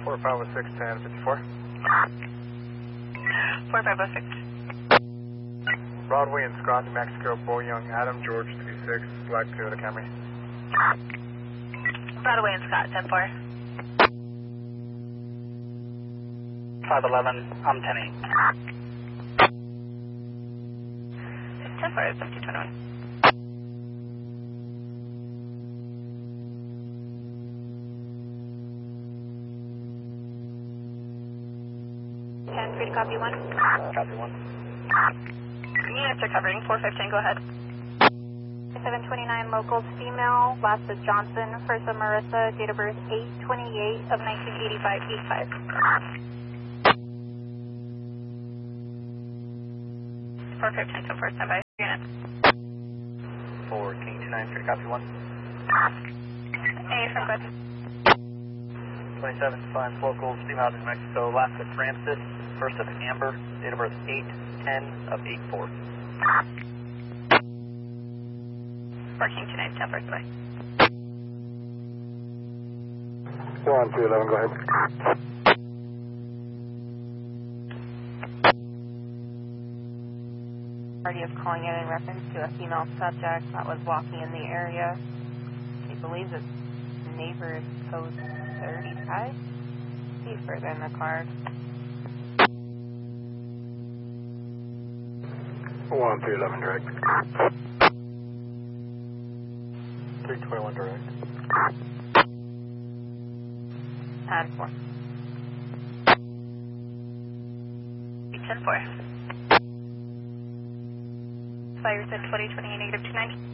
4506 1054. 4506. Broadway and Scott, New Mexico, Boyoung, Adam, George 36, Black Toyota Camry. Broadway and Scott, 10-4. 511, I'm 10-8. 10-4, 5021. Free to copy 1. Copy 1. Units are covering 4510, go ahead. 729 locals female, last is Johnson, first of Marissa, date of birth 8/28 of 1985, 85. 4510, 10-4, standby. Unit. 4 King 29, free to copy 1. A from good. 27 Science locals, female, New Mexico, last is Francis, first of Amber, date of birth 8/10 of 84. 4 King 29, 10-4, standby. 1211, go ahead. Party is calling in reference to a female subject that was walking in the area. He believes its neighbor is code 35 feet further in the car. 1311 direct. 321 direct. 10-4. 10-4. Fires at 2020, negative 290.